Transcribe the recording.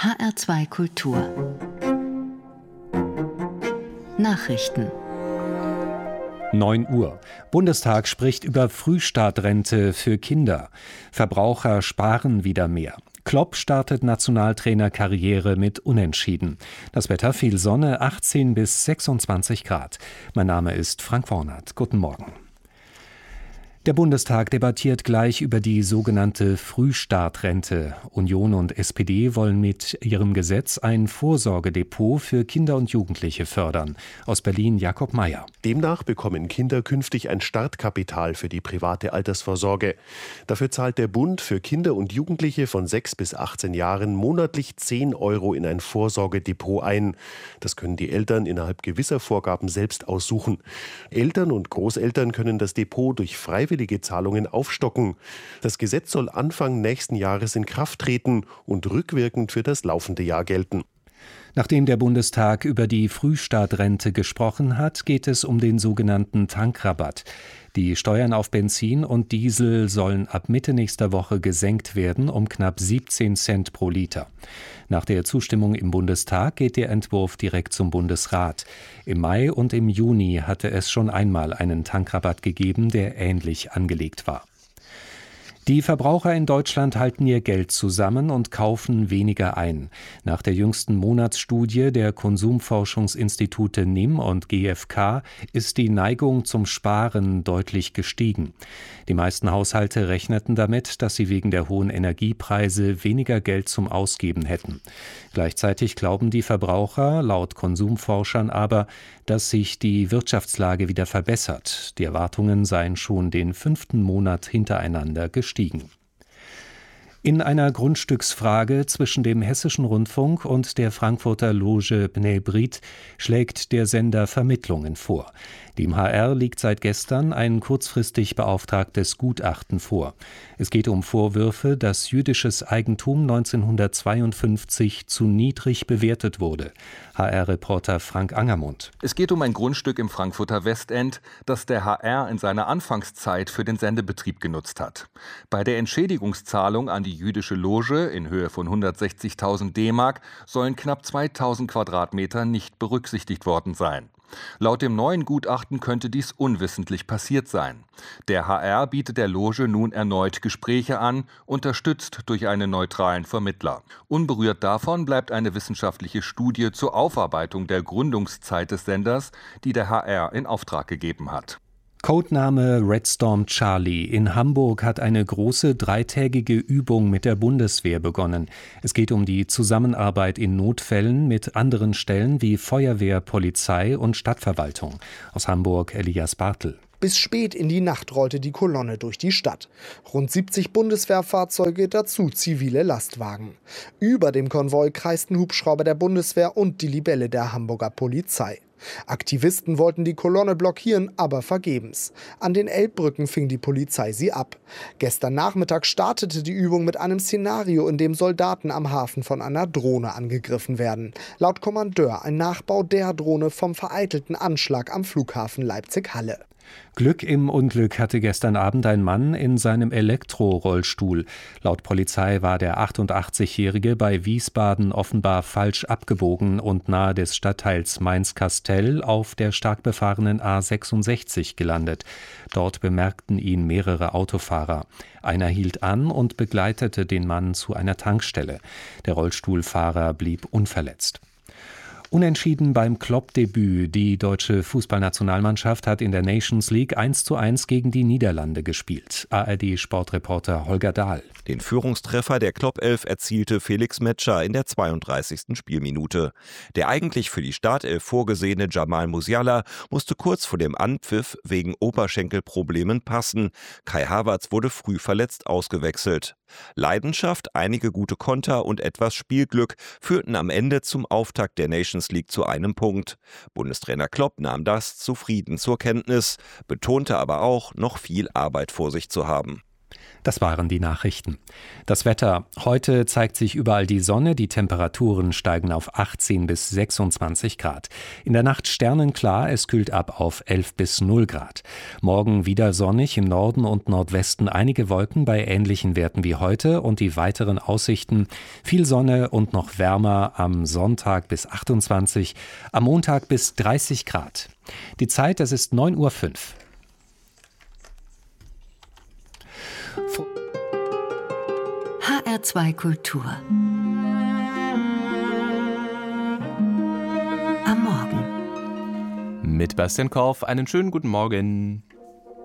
HR2 Kultur Nachrichten 9 Uhr. Bundestag spricht über Frühstartrente für Kinder. Verbraucher sparen wieder mehr. Klopp startet Nationaltrainerkarriere mit Unentschieden. Das Wetter: viel Sonne, 18 bis 26 Grad. Mein Name ist Frank Wornert. Guten Morgen. Der Bundestag debattiert gleich über die sogenannte Frühstartrente. Union und SPD wollen mit ihrem Gesetz ein Vorsorgedepot für Kinder und Jugendliche fördern. Aus Berlin Jakob Mayer. Demnach bekommen Kinder künftig ein Startkapital für die private Altersvorsorge. Dafür zahlt der Bund für Kinder und Jugendliche von 6 bis 18 Jahren monatlich 10 € in ein Vorsorgedepot ein. Das können die Eltern innerhalb gewisser Vorgaben selbst aussuchen. Eltern und Großeltern können das Depot durch freiwillige Zahlungen aufstocken. Das Gesetz soll Anfang nächsten Jahres in Kraft treten und rückwirkend für das laufende Jahr gelten. Nachdem der Bundestag über die Frühstartrente gesprochen hat, geht es um den sogenannten Tankrabatt. Die Steuern auf Benzin und Diesel sollen ab Mitte nächster Woche gesenkt werden um knapp 17 Cent pro Liter. Nach der Zustimmung im Bundestag geht der Entwurf direkt zum Bundesrat. Im Mai und im Juni hatte es schon einmal einen Tankrabatt gegeben, der ähnlich angelegt war. Die Verbraucher in Deutschland halten ihr Geld zusammen und kaufen weniger ein. Nach der jüngsten Monatsstudie der Konsumforschungsinstitute NIM und GfK ist die Neigung zum Sparen deutlich gestiegen. Die meisten Haushalte rechneten damit, dass sie wegen der hohen Energiepreise weniger Geld zum Ausgeben hätten. Gleichzeitig glauben die Verbraucher, laut Konsumforschern aber, dass sich die Wirtschaftslage wieder verbessert. Die Erwartungen seien schon den 5. Monat hintereinander gestiegen. In einer Grundstücksfrage zwischen dem Hessischen Rundfunk und der Frankfurter Loge Bnei Brit schlägt der Sender Vermittlungen vor. Dem HR liegt seit gestern ein kurzfristig beauftragtes Gutachten vor. Es geht um Vorwürfe, dass jüdisches Eigentum 1952 zu niedrig bewertet wurde. HR-Reporter Frank Angermund. Es geht um ein Grundstück im Frankfurter Westend, das der HR in seiner Anfangszeit für den Sendebetrieb genutzt hat. Bei der Entschädigungszahlung an die jüdische Loge in Höhe von 160.000 D-Mark sollen knapp 2.000 Quadratmeter nicht berücksichtigt worden sein. Laut dem neuen Gutachten könnte dies unwissentlich passiert sein. Der HR bietet der Loge nun erneut Gespräche an, unterstützt durch einen neutralen Vermittler. Unberührt davon bleibt eine wissenschaftliche Studie zur Aufarbeitung der Gründungszeit des Senders, die der HR in Auftrag gegeben hat. Codename Red Storm Charlie. In Hamburg hat eine große dreitägige Übung mit der Bundeswehr begonnen. Es geht um die Zusammenarbeit in Notfällen mit anderen Stellen wie Feuerwehr, Polizei und Stadtverwaltung. Aus Hamburg Elias Bartel. Bis spät in die Nacht rollte die Kolonne durch die Stadt. Rund 70 Bundeswehrfahrzeuge, dazu zivile Lastwagen. Über dem Konvoi kreisten Hubschrauber der Bundeswehr und die Libelle der Hamburger Polizei. Aktivisten wollten die Kolonne blockieren, aber vergebens. An den Elbbrücken fing die Polizei sie ab. Gestern Nachmittag startete die Übung mit einem Szenario, in dem Soldaten am Hafen von einer Drohne angegriffen werden. Laut Kommandeur ein Nachbau der Drohne vom vereitelten Anschlag am Flughafen Leipzig-Halle. Glück im Unglück hatte gestern Abend ein Mann in seinem Elektrorollstuhl. Laut Polizei war der 88-Jährige bei Wiesbaden offenbar falsch abgebogen und nahe des Stadtteils Mainz-Kastell auf der stark befahrenen A66 gelandet. Dort bemerkten ihn mehrere Autofahrer. Einer hielt an und begleitete den Mann zu einer Tankstelle. Der Rollstuhlfahrer blieb unverletzt. Unentschieden beim Klopp-Debüt. Die deutsche Fußballnationalmannschaft hat in der Nations League 1:1 gegen die Niederlande gespielt. ARD-Sportreporter Holger Dahl. Den Führungstreffer der Klopp-Elf erzielte Felix Metscher in der 32. Spielminute. Der eigentlich für die Startelf vorgesehene Jamal Musiala musste kurz vor dem Anpfiff wegen Oberschenkelproblemen passen. Kai Havertz wurde früh verletzt ausgewechselt. Leidenschaft, einige gute Konter und etwas Spielglück führten am Ende zum Auftakt der Nations League zu einem Punkt. Bundestrainer Klopp nahm das zufrieden zur Kenntnis, betonte aber auch, noch viel Arbeit vor sich zu haben. Das waren die Nachrichten. Das Wetter. Heute zeigt sich überall die Sonne. Die Temperaturen steigen auf 18 bis 26 Grad. In der Nacht sternenklar. Es kühlt ab auf 11 bis 0 Grad. Morgen wieder sonnig. Im Norden und Nordwesten einige Wolken bei ähnlichen Werten wie heute. Und die weiteren Aussichten. Viel Sonne und noch wärmer. Am Sonntag bis 28. Am Montag bis 30 Grad. Die Zeit, das ist 9:05 Uhr. HR2 Kultur. Am Morgen. Mit Bastian Korf einen schönen guten Morgen.